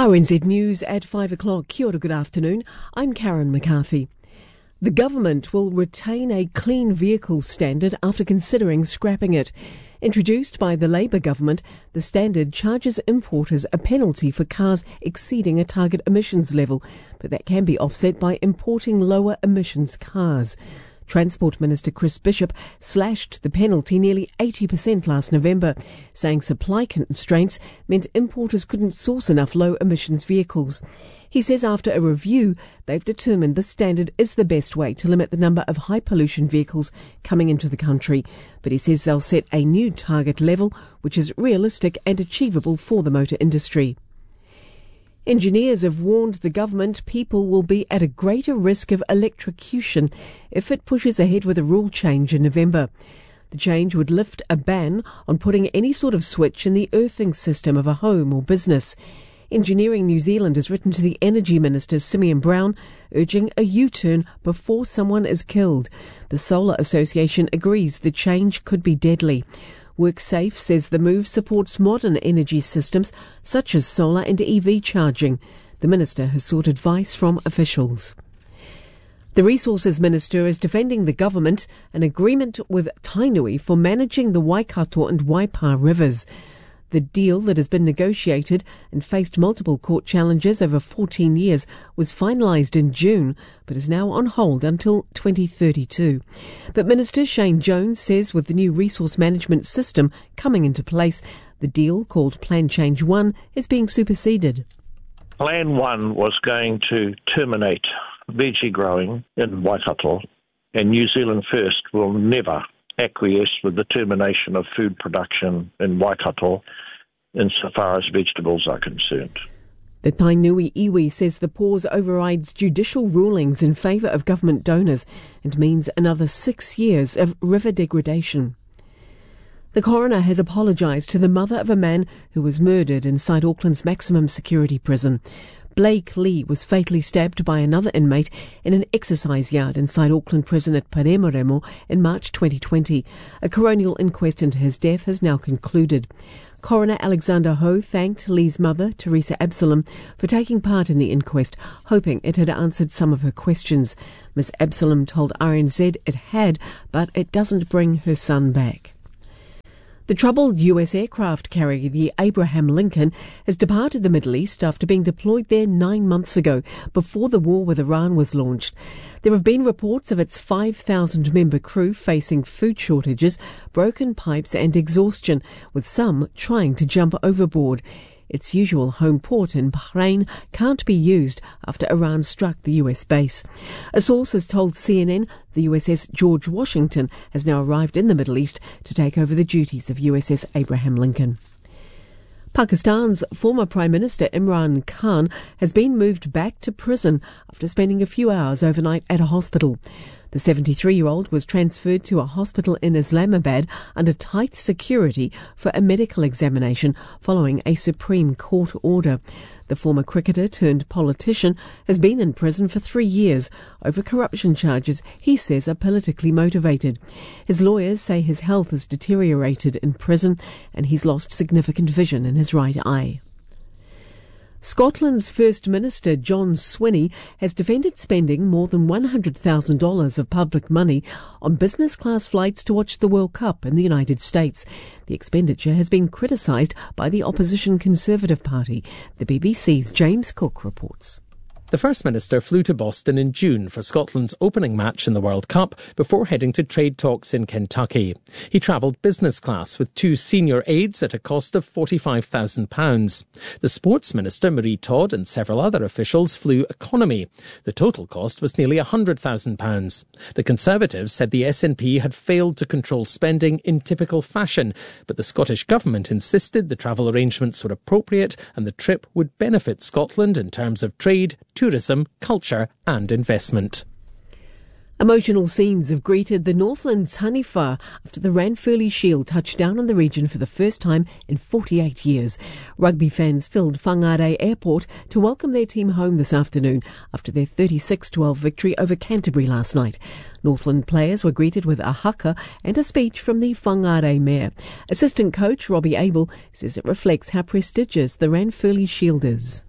RNZ News at 5 o'clock. Kia ora, good afternoon. I'm Karen McCarthy. The government will retain a clean vehicle standard after considering scrapping it. Introduced by the Labour government, the standard charges importers a penalty for cars exceeding a target emissions level, but that can be offset by importing lower emissions cars. Transport Minister Chris Bishop slashed the penalty nearly 80% last November, saying supply constraints meant importers couldn't source enough low-emissions vehicles. He says after a review, they've determined the standard is the best way to limit the number of high-pollution vehicles coming into the country. But he says they'll set a new target level, which is realistic and achievable for the motor industry. Engineers have warned the government people will be at a greater risk of electrocution if it pushes ahead with a rule change in November. The change would lift a ban on putting any sort of switch in the earthing system of a home or business. Engineering New Zealand has written to the Energy Minister, Simeon Brown, urging a U-turn before someone is killed. The Solar Association agrees the change could be deadly. WorkSafe says the move supports modern energy systems such as solar and EV charging. The minister has sought advice from officials. The Resources Minister is defending the government an agreement with Tainui for managing the Waikato and Waipa rivers. The deal that has been negotiated and faced multiple court challenges over 14 years was finalised in June, but is now on hold until 2032. But Minister Shane Jones says with the new resource management system coming into place, the deal, called Plan Change 1, is being superseded. Plan 1 was going to terminate veggie growing in Waikato, and New Zealand First will never acquiesce with the termination of food production in Waikato insofar as vegetables are concerned. The Tainui iwi says the pause overrides judicial rulings in favour of government donors and means another 6 years of river degradation. The coroner has apologised to the mother of a man who was murdered inside Auckland's maximum security prison. Blake Lee was fatally stabbed by another inmate in an exercise yard inside Auckland Prison at Palermo in March 2020. A coronial inquest into his death has now concluded. Coroner Alexander Ho thanked Lee's mother, Teresa Absalom, for taking part in the inquest, hoping it had answered some of her questions. Ms. Absalom told RNZ it had, but it doesn't bring her son back. The troubled US aircraft carrier, the Abraham Lincoln, has departed the Middle East after being deployed there 9 months ago, before the war with Iran was launched. There have been reports of its 5,000-member crew facing food shortages, broken pipes and exhaustion, with some trying to jump overboard. Its usual home port in Bahrain can't be used after Iran struck the US base. A source has told CNN the USS George Washington has now arrived in the Middle East to take over the duties of USS Abraham Lincoln. Pakistan's former Prime Minister Imran Khan has been moved back to prison after spending a few hours overnight at a hospital. The 73-year-old was transferred to a hospital in Islamabad under tight security for a medical examination following a Supreme Court order. The former cricketer turned politician has been in prison for 3 years over corruption charges he says are politically motivated. His lawyers say his health has deteriorated in prison and he's lost significant vision in his right eye. Scotland's First Minister John Swinney has defended spending more than $100,000 of public money on business-class flights to watch the World Cup in the United States. The expenditure has been criticised by the opposition Conservative Party. The BBC's James Cook reports. The First Minister flew to Boston in June for Scotland's opening match in the World Cup before heading to trade talks in Kentucky. He travelled business class with 2 senior aides at a cost of £45,000. The Sports Minister, Marie Todd, and several other officials flew economy. The total cost was nearly £100,000. The Conservatives said the SNP had failed to control spending in typical fashion, but the Scottish Government insisted the travel arrangements were appropriate and the trip would benefit Scotland in terms of trade, tourism, culture and investment. Emotional scenes have greeted the Northlands Taniwha after the Ranfurly Shield touched down in the region for the first time in 48 years. Rugby fans filled Whangarei Airport to welcome their team home this afternoon after their 36-12 victory over Canterbury last night. Northland players were greeted with a haka and a speech from the Whangarei Mayor. Assistant coach Robbie Abel says it reflects how prestigious the Ranfurly Shield is.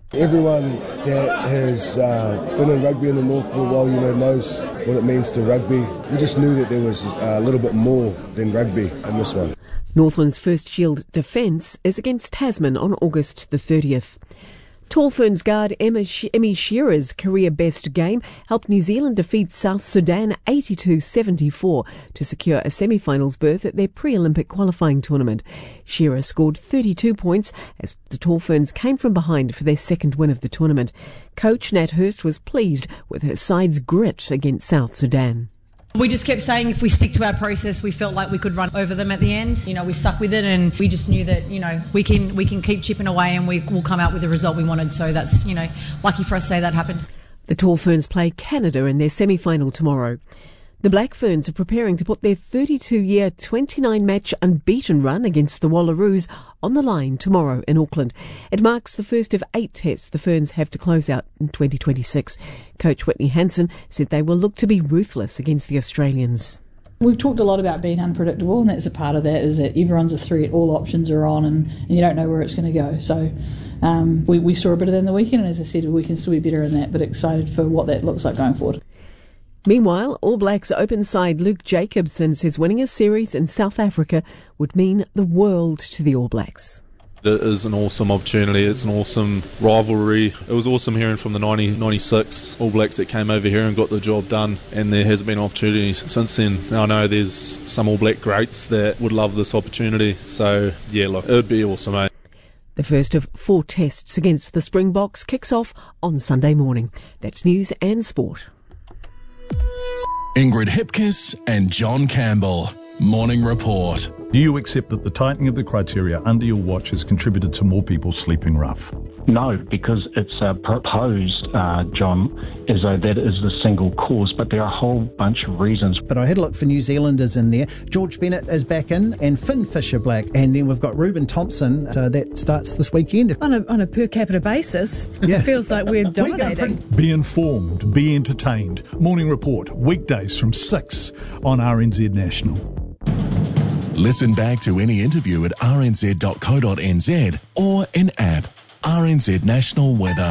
Everyone that has been in rugby in the North for a while, knows what it means to rugby. We just knew that there was a little bit more than rugby in this one. Northland's first Shield defence is against Tasman on August the 30th. Tall Ferns guard Emmy Shearer's career-best game helped New Zealand defeat South Sudan 82-74 to secure a semi-finals berth at their pre-Olympic qualifying tournament. Shearer scored 32 points as the Tall Ferns came from behind for their second win of the tournament. Coach Nat Hurst was pleased with her side's grit against South Sudan. We just kept saying if we stick to our process, we felt like we could run over them at the end. We stuck with it, and we just knew that, we can keep chipping away and we will come out with the result we wanted. So that's, lucky for us to say that happened. The Tall Ferns play Canada in their semi-final tomorrow. The Black Ferns are preparing to put their 32-year, 29-match unbeaten run against the Wallaroos on the line tomorrow in Auckland. It marks the first of 8 tests the Ferns have to close out in 2026. Coach Whitney Hansen said they will look to be ruthless against the Australians. We've talked a lot about being unpredictable, and that's a part of that, is that everyone's a threat, all options are on, and you don't know where it's going to go. So we saw a bit of that in the weekend, and as I said, we can still be better in that, but excited for what that looks like going forward. Meanwhile, All Blacks open side Luke Jacobson says winning a series in South Africa would mean the world to the All Blacks. It is an awesome opportunity. It's an awesome rivalry. It was awesome hearing from the 96 All Blacks that came over here and got the job done, and there has been opportunities since then. I know there's some All Black greats that would love this opportunity, so yeah, look, it would be awesome, mate. The first of 4 tests against the Springboks kicks off on Sunday morning. That's news and sport. Ingrid Hipkiss and John Campbell. Morning Report. Do you accept that the tightening of the criteria under your watch has contributed to more people sleeping rough? No, because it's proposed, John, as though that is the single cause, but there are a whole bunch of reasons. But I had a look for New Zealanders in there. George Bennett is back in, and Finn Fisher-Black, and then we've got Ruben Thompson. That starts this weekend. On a per capita basis, it feels like we're dominating. Be informed, be entertained. Morning Report, weekdays from 6 on RNZ National. Listen back to any interview at rnz.co.nz or in app. RNZ National Weather.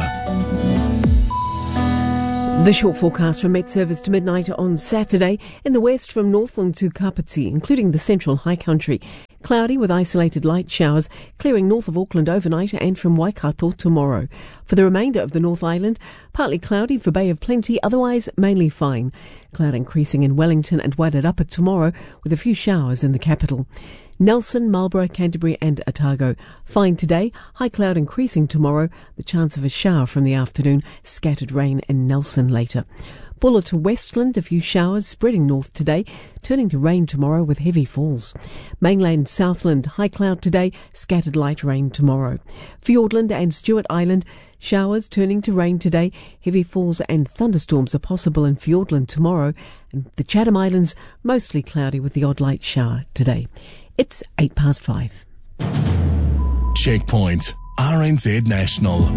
The short forecast from Met Service to midnight on Saturday. In the west from Northland to Kapiti, including the central high country. Cloudy with isolated light showers, clearing north of Auckland overnight and from Waikato tomorrow. For the remainder of the North Island, partly cloudy for Bay of Plenty, otherwise mainly fine. Cloud increasing in Wellington and Wairarapa tomorrow, with a few showers in the capital. Nelson, Marlborough, Canterbury and Otago. Fine today, high cloud increasing tomorrow, the chance of a shower from the afternoon, scattered rain in Nelson later. Buller to Westland, a few showers spreading north today, turning to rain tomorrow with heavy falls. Mainland Southland, high cloud today, scattered light rain tomorrow. Fiordland and Stewart Island, showers turning to rain today, heavy falls and thunderstorms are possible in Fiordland tomorrow, and the Chatham Islands mostly cloudy with the odd light shower today. It's 5:08. Checkpoint, RNZ National.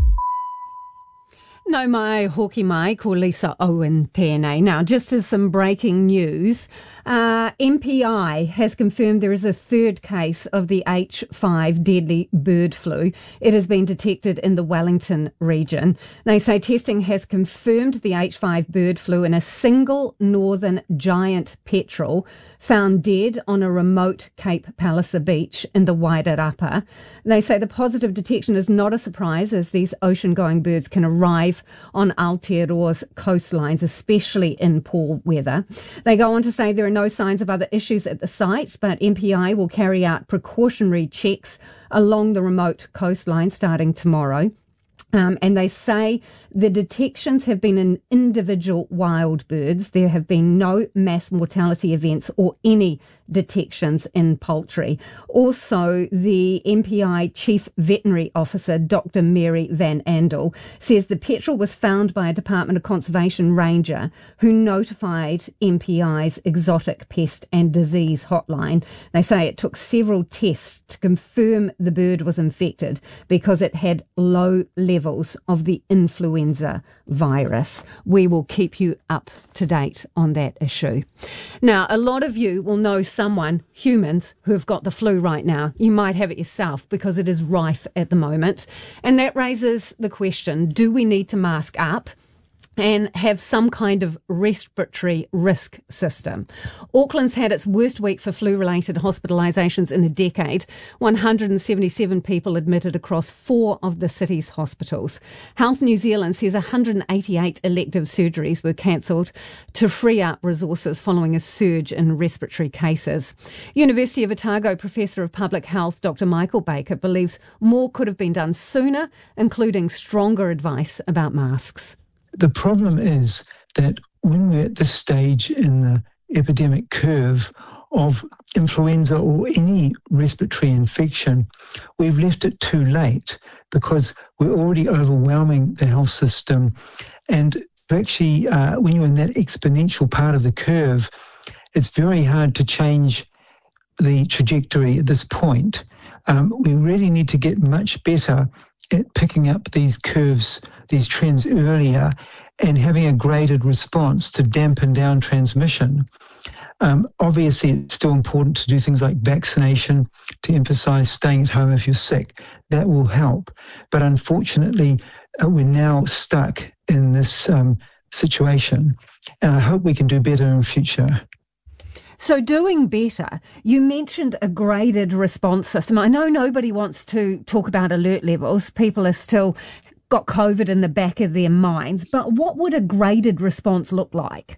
No mai hoki mai ko Lisa Owen tēnei. Now, just as some breaking news, MPI has confirmed there is a third case of the H5 deadly bird flu. It has been detected in the Wellington region. They say testing has confirmed the H5 bird flu in a single northern giant petrel found dead on a remote Cape Palliser beach in the Wairarapa. They say the positive detection is not a surprise, as these ocean-going birds can arrive on Aotearoa's coastlines, especially in poor weather. They go on to say there are no signs of other issues at the site, but MPI will carry out precautionary checks along the remote coastline starting tomorrow. And they say the detections have been in individual wild birds. There have been no mass mortality events or any detections in poultry. Also, the MPI Chief Veterinary Officer, Dr. Mary Van Andel, says the petrel was found by a Department of Conservation ranger who notified MPI's Exotic Pest and Disease hotline. They say it took several tests to confirm the bird was infected because it had low levels of the influenza virus. We will keep you up to date on that issue. Now, a lot of you will know someone, humans, who have got the flu right now. You might have it yourself because it is rife at the moment. And that raises the question, do we need to mask up and have some kind of respiratory risk system? Auckland's had its worst week for flu-related hospitalisations in a decade. 177 people admitted across 4 of the city's hospitals. Health New Zealand says 188 elective surgeries were cancelled to free up resources following a surge in respiratory cases. University of Otago Professor of Public Health Dr Michael Baker believes more could have been done sooner, including stronger advice about masks. The problem is that when we're at this stage in the epidemic curve of influenza or any respiratory infection, we've left it too late because we're already overwhelming the health system. And actually, when you're in that exponential part of the curve, it's very hard to change the trajectory at this point. We really need to get much better at picking up these curves, these trends earlier, and having a graded response to dampen down transmission. Obviously, it's still important to do things like vaccination, to emphasise staying at home if you're sick. That will help. But unfortunately, we're now stuck in this situation, and I hope we can do better in the future. So doing better, you mentioned a graded response system. I know nobody wants to talk about alert levels. People are still got COVID in the back of their minds. But what would a graded response look like?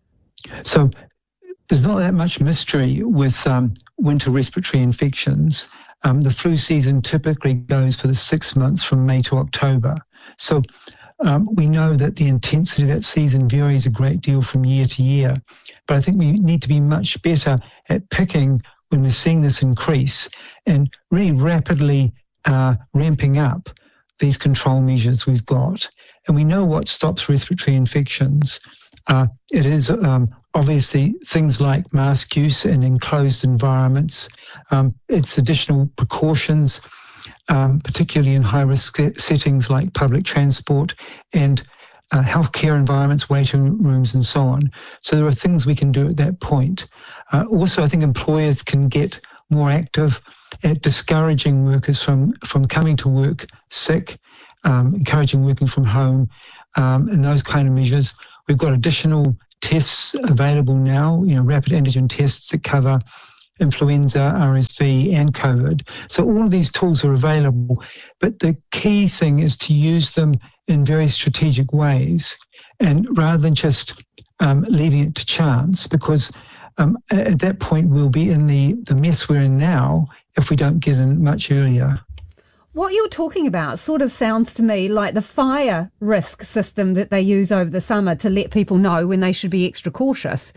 So there's not that much mystery with winter respiratory infections. The flu season typically goes for the 6 months from May to October. So we know that the intensity of that season varies a great deal from year to year. But I think we need to be much better at picking when we're seeing this increase and really rapidly ramping up these control measures we've got. And we know what stops respiratory infections. It is obviously things like mask use in enclosed environments. It's additional precautions, particularly in high-risk settings like public transport and healthcare environments, waiting rooms and so on. So there are things we can do at that point. Also, I think employers can get more active at discouraging workers from coming to work sick, encouraging working from home, and those kind of measures. We've got additional tests available now, rapid antigen tests that cover influenza, RSV and COVID. So all of these tools are available, but the key thing is to use them in very strategic ways, and rather than just leaving it to chance, because at that point we'll be in the mess we're in now if we don't get in much earlier. What you're talking about sort of sounds to me like the fire risk system that they use over the summer to let people know when they should be extra cautious.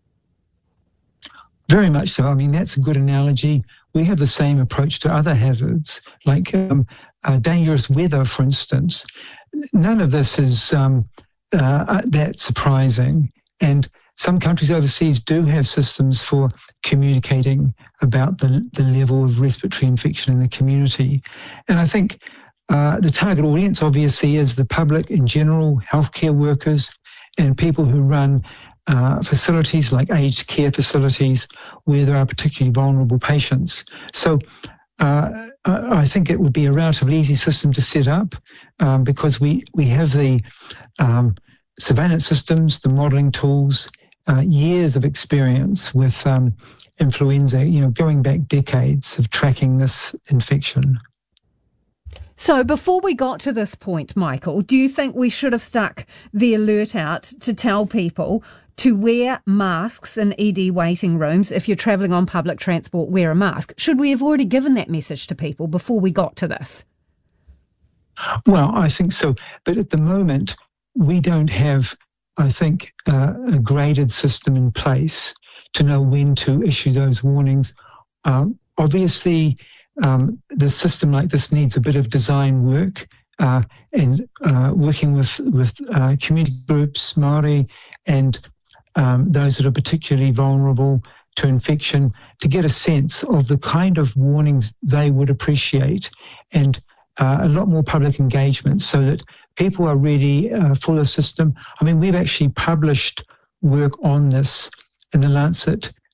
Very much so. I mean, that's a good analogy. We have the same approach to other hazards, like dangerous weather, for instance. None of this is that surprising. And some countries overseas do have systems for communicating about the level of respiratory infection in the community. And I think the target audience obviously is the public in general, healthcare workers, and people who run facilities like aged care facilities where there are particularly vulnerable patients. So I think it would be a relatively easy system to set up because we have the surveillance systems, the modelling tools, years of experience with influenza, going back decades of tracking this infection. So before we got to this point, Michael, do you think we should have stuck the alert out to tell people to wear masks in ED waiting rooms? If you're travelling on public transport, wear a mask. Should we have already given that message to people before we got to this? Well, I think so. But at the moment, we don't have, I think, a graded system in place to know when to issue those warnings. Obviously, the system like this needs a bit of design work and working with community groups, Māori, and those that are particularly vulnerable to infection to get a sense of the kind of warnings they would appreciate, and a lot more public engagement so that people are ready for the system. I mean, we've actually published work on this in the Lancet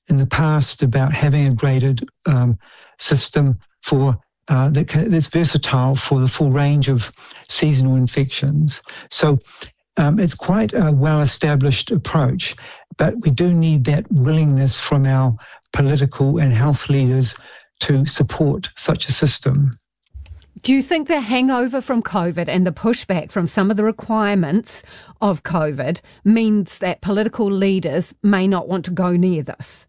in the past about having a graded system for that's versatile for the full range of seasonal infections. So it's quite a well-established approach, but we do need that willingness from our political and health leaders to support such a system. Do you think the hangover from COVID and the pushback from some of the requirements of COVID means that political leaders may not want to go near this?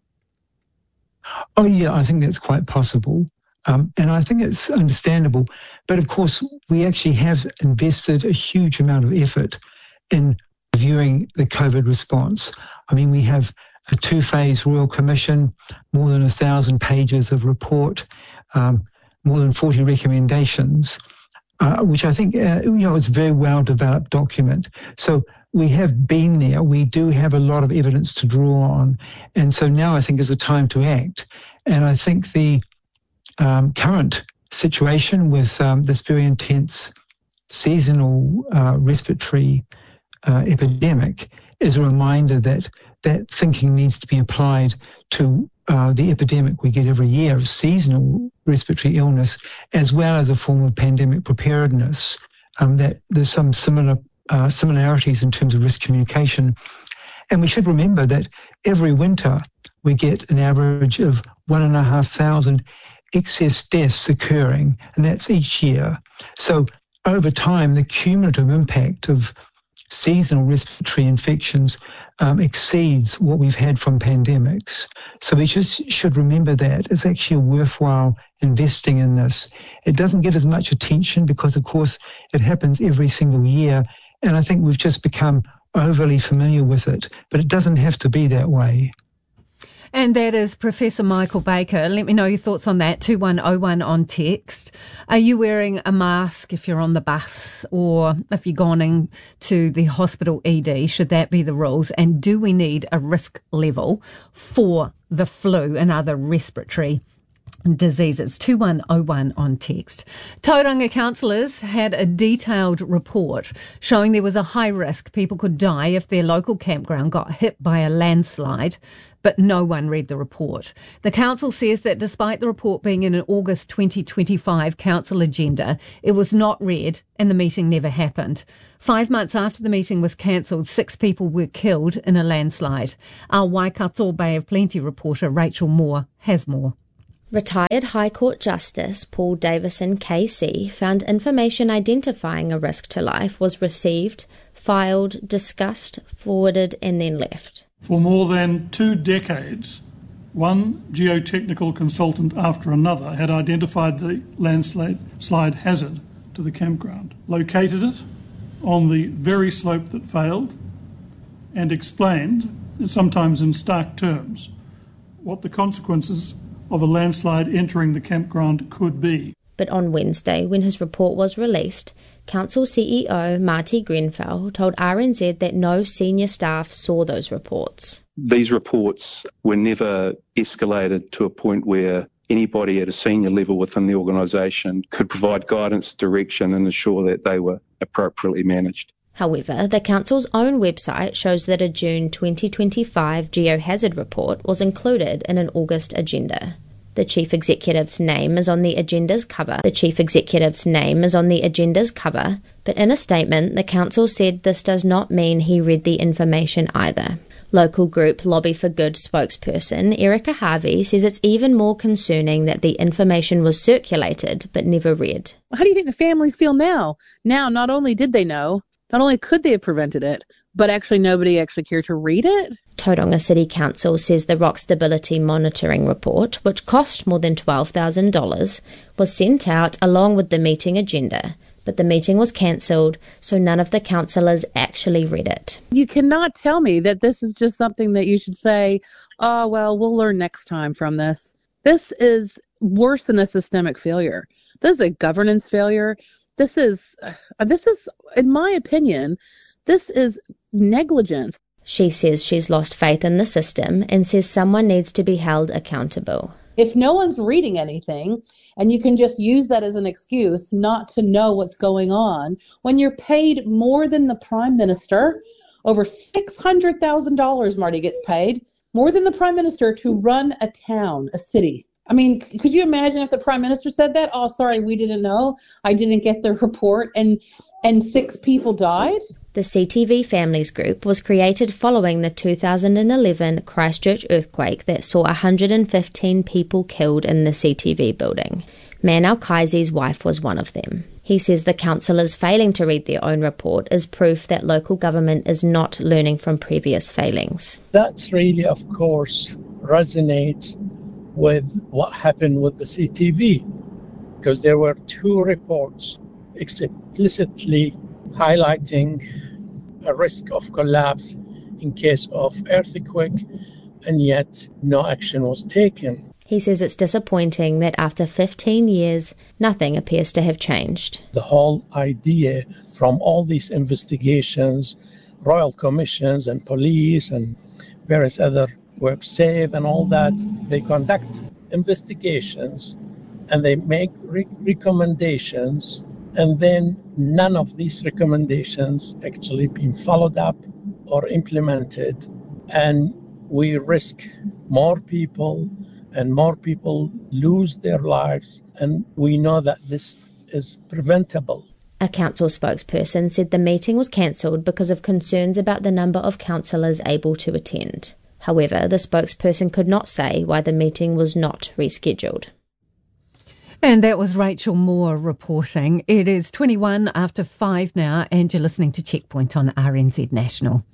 Oh, yeah, I think that's quite possible. And I think it's understandable. But of course, we actually have invested a huge amount of effort in reviewing the COVID response. I mean, we have a 2-phase Royal Commission, more than 1,000 pages of report, more than 40 recommendations, which I think, is a very well-developed document. So we have been there. We do have a lot of evidence to draw on. And so now I think is the time to act. And I think the current situation with this very intense seasonal respiratory epidemic is a reminder that that thinking needs to be applied to the epidemic we get every year of seasonal respiratory illness, as well as a form of pandemic preparedness, that there's some similarities in terms of risk communication. And we should remember that every winter we get an average of 1,500 excess deaths occurring, and that's each year. So over time, the cumulative impact of seasonal respiratory infections exceeds what we've had from pandemics. So we just should remember that it's actually worthwhile investing in this. It doesn't get as much attention because, of course, it happens every single year, and I think we've just become overly familiar with it, but it doesn't have to be that way. And that is Professor Michael Baker. Let me know your thoughts on that, 2101 on text. Are you wearing a mask if you're on the bus or if you're going to the hospital ED? Should that be the rules? And do we need a risk level for the flu and other respiratory diseases? 2101 on text. Tauranga councillors had a detailed report showing there was a high risk people could die if their local campground got hit by a landslide, but no one read the report. The council says that despite the report being in an August 2025 council agenda, it was not read and the meeting never happened. 5 months after the meeting was cancelled, 6 people were killed in a landslide. Our Waikato Bay of Plenty reporter Rachel Moore has more. Retired High Court Justice Paul Davison KC found information identifying a risk to life was received, filed, discussed, forwarded and then left. For more than 2 decades, one geotechnical consultant after another had identified the landslide hazard to the campground, located it on the very slope that failed, and explained, sometimes in stark terms, what the consequences of a landslide entering the campground could be. But on Wednesday, when his report was released, Council CEO Marty Grenfell told RNZ that no senior staff saw those reports. These reports were never escalated to a point where anybody at a senior level within the organisation could provide guidance, direction and ensure that they were appropriately managed. However, the Council's own website shows that a June 2025 geohazard report was included in an August agenda. The Chief Executive's name is on the agenda's cover. But in a statement, the Council said this does not mean he read the information either. Local group Lobby for Good spokesperson Erica Harvey says it's even more concerning that the information was circulated but never read. How do you think the families feel now? Now, not only did they know, not only could they have prevented it, but actually nobody actually cared to read it? Tauranga City Council says the rock stability monitoring report, which cost more than $12,000, was sent out along with the meeting agenda, but the meeting was cancelled, so none of the councillors actually read it. You cannot tell me that this is just something that you should say, oh, well, we'll learn next time from this. This is worse than a systemic failure. This is a governance failure. This is, in my opinion, this is negligence. She says she's lost faith in the system and says someone needs to be held accountable. If no one's reading anything and you can just use that as an excuse not to know what's going on, when you're paid more than the Prime Minister, over $600,000 Marty gets paid, more than the Prime Minister, to run a town, a city. I mean, could you imagine if the Prime Minister said that? Oh, sorry, we didn't know. I didn't get the report, and 6 people died? The CTV Families Group was created following the 2011 Christchurch earthquake that saw 115 people killed in the CTV building. Man Al-Kaizi's wife was one of them. He says the councillors failing to read their own report is proof that local government is not learning from previous failings. That's really, of course, resonates with what happened with the CTV, because there were 2 reports explicitly highlighting a risk of collapse in case of earthquake, and yet no action was taken. He says it's disappointing that after 15 years, nothing appears to have changed. The whole idea from all these investigations, royal commissions and police and various other WorkSafe and all that, they conduct investigations and they make recommendations, and then none of these recommendations actually being followed up or implemented, and we risk more people and more people lose their lives, and we know that this is preventable. A council spokesperson said the meeting was cancelled because of concerns about the number of councillors able to attend. However, the spokesperson could not say why the meeting was not rescheduled. And that was Rachel Moore reporting. It is 21 after 5 now, and you're listening to Checkpoint on RNZ National.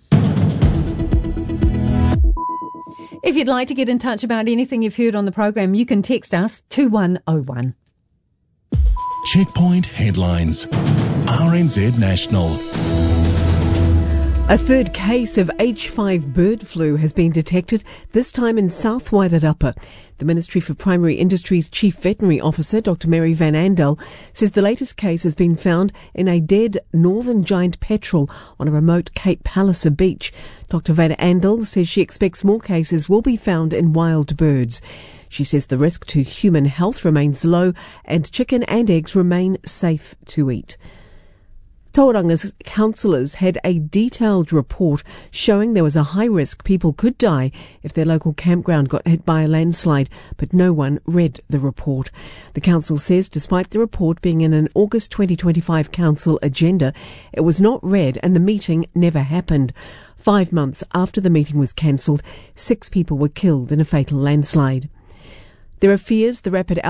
If you'd like to get in touch about anything you've heard on the program, you can text us 2101. Checkpoint headlines. RNZ National. A third case of H5 bird flu has been detected, this time in South Wairarapa. The Ministry for Primary Industries Chief Veterinary Officer, Dr. Mary Van Andel, says the latest case has been found in a dead northern giant petrel on a remote Cape Palliser beach. Dr. Van Andel says she expects more cases will be found in wild birds. She says the risk to human health remains low and chicken and eggs remain safe to eat. Tauranga's councillors had a detailed report showing there was a high risk people could die if their local campground got hit by a landslide, but no one read the report. The council says despite the report being in an August 2025 council agenda, it was not read and the meeting never happened. 5 months after the meeting was cancelled, 6 people were killed in a fatal landslide. There are fears the rapid